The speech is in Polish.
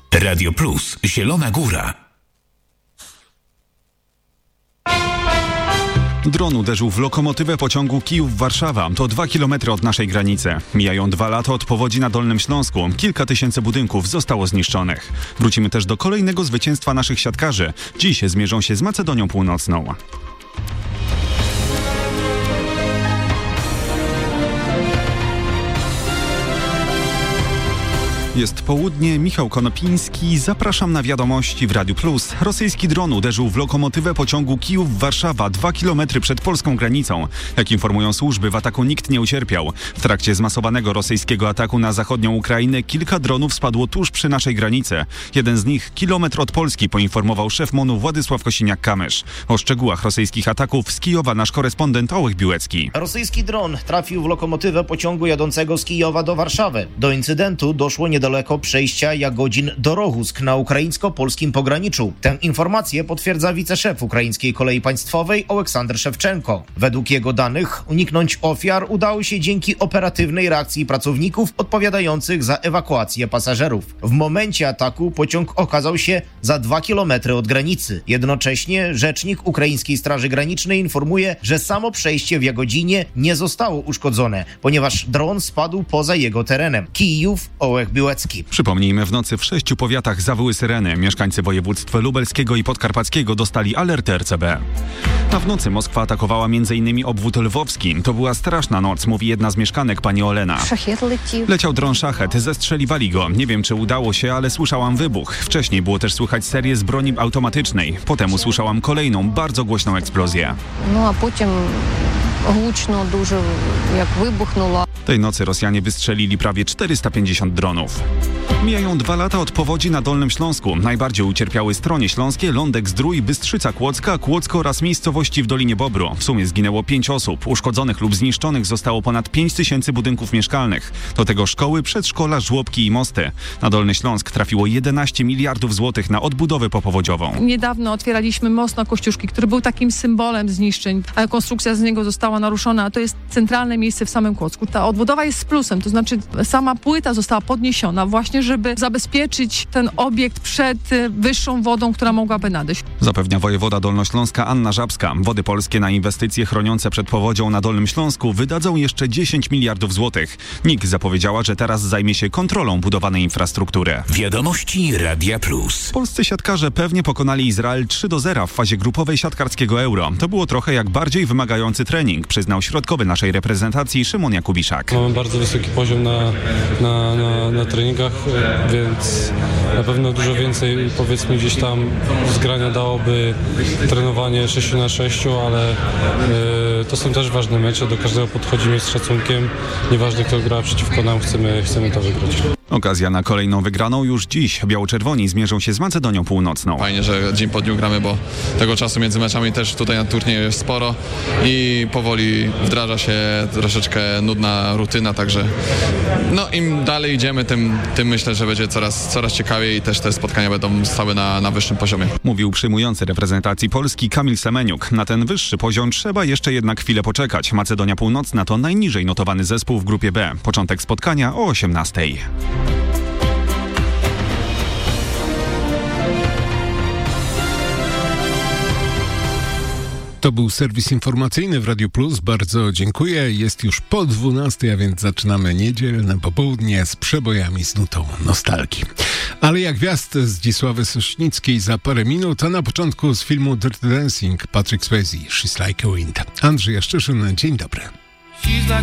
Radio Plus, Zielona Góra. Dron uderzył w lokomotywę pociągu Kijów-Warszawa. To 2 km od naszej granicy. Mijają 2 lata od powodzi na Dolnym Śląsku. Kilka tysięcy budynków zostało zniszczonych. Wrócimy też do kolejnego zwycięstwa naszych siatkarzy. Dziś zmierzą się z Macedonią Północną. Jest południe, Michał Konopiński, zapraszam na wiadomości w Radiu Plus. Rosyjski dron uderzył w lokomotywę pociągu Kijów-Warszawa 2 km przed polską granicą. Jak informują służby, w ataku nikt nie ucierpiał. W trakcie zmasowanego rosyjskiego ataku na zachodnią Ukrainę kilka dronów spadło tuż przy naszej granicy. Jeden z nich kilometr od Polski, poinformował szef MON-u Władysław Kosiniak-Kamysz. O szczegółach rosyjskich ataków z Kijowa nasz korespondent Ołech Biłecki. Rosyjski dron trafił w lokomotywę pociągu jadącego z Kijowa do Warszawy. Do incydentu doszło niedaleko przejścia Jagodzin do Rohusk na ukraińsko-polskim pograniczu. Tę informację potwierdza wiceszef Ukraińskiej Kolei Państwowej Oleksandr Szewczenko. Według jego danych uniknąć ofiar udało się dzięki operatywnej reakcji pracowników odpowiadających za ewakuację pasażerów. W momencie ataku pociąg okazał się za 2 km od granicy. Jednocześnie rzecznik Ukraińskiej Straży Granicznej informuje, że samo przejście w Jagodzinie nie zostało uszkodzone, ponieważ dron spadł poza jego terenem. Kijów, Ołech Biłecki. Przypomnijmy, w nocy w 6 powiatach zawyły syreny. Mieszkańcy województw lubelskiego i podkarpackiego dostali alerty RCB. A w nocy Moskwa atakowała m.in. obwód lwowski. To była straszna noc, mówi jedna z mieszkanek, pani Olena. Leciał dron szachet, zestrzeliwali go. Nie wiem, czy udało się, ale słyszałam wybuch. Wcześniej było też słychać serię z broni automatycznej. Potem usłyszałam kolejną, bardzo głośną eksplozję. No a potem głośno dużo, jak wybuchнуло. Tej nocy Rosjanie wystrzelili prawie 450 dronów. Mijają 2 lata od powodzi na Dolnym Śląsku. Najbardziej ucierpiały Stronie Śląskie, Lądek-Zdrój, Bystrzyca Kłodzka, Kłodzko oraz miejscowości w Dolinie Bobru. W sumie zginęło 5 osób. Uszkodzonych lub zniszczonych zostało ponad 5 tysięcy budynków mieszkalnych. Do tego szkoły, przedszkola, żłobki i mosty. Na Dolny Śląsk trafiło 11 miliardów złotych na odbudowę popowodziową. Niedawno otwieraliśmy most na Kościuszki, który był takim symbolem zniszczeń, a konstrukcja z niego została naruszona, a to jest centralne miejsce w samym Kłodzku. Ta odbudowa jest z plusem, to znaczy sama płyta została podniesiona właśnie, żeby zabezpieczyć ten obiekt przed wyższą wodą, która mogłaby nadejść. Zapewnia wojewoda dolnośląska Anna Żabska. Wody Polskie na inwestycje chroniące przed powodzią na Dolnym Śląsku wydadzą jeszcze 10 miliardów złotych. NIK zapowiedziała, że teraz zajmie się kontrolą budowanej infrastruktury. Wiadomości Radia Plus. Polscy siatkarze pewnie pokonali Izrael 3-0 w fazie grupowej siatkarskiego Euro. To było trochę jak bardziej wymagający trening, przyznał środkowy naszej reprezentacji Szymon Jakubiszak. Mamy bardzo wysoki poziom na treningach, więc na pewno dużo więcej, powiedzmy, gdzieś tam zgrania dałoby trenowanie 6-6, ale to są też ważne mecze, do każdego podchodzimy z szacunkiem, nieważne kto gra przeciwko nam, chcemy to wygrać. Okazja na kolejną wygraną już dziś. Biało-czerwoni zmierzą się z Macedonią Północną. Fajnie, że dzień po dniu gramy, bo tego czasu między meczami też tutaj na turnieju jest sporo i powoli wdraża się troszeczkę nudna rutyna, także no im dalej idziemy, tym myślę, że będzie coraz ciekawiej i też te spotkania będą stały na wyższym poziomie. Mówił przyjmujący reprezentacji Polski Kamil Semeniuk. Na ten wyższy poziom trzeba jeszcze jednak chwilę poczekać. Macedonia Północna to najniżej notowany zespół w grupie B. Początek spotkania o 18:00. To był serwis informacyjny w Radiu Plus. Bardzo dziękuję. Jest już po 12:00, a więc zaczynamy niedzielne popołudnie z przebojami z nutą nostalgii. Ale jak gwiazd Zdzisławy Sośnickiej za parę minut, a na początku z filmu Dirty Dancing Patrick Swayze, She's Like a Wind. Andrzej Jaszczyszyn, dzień dobry.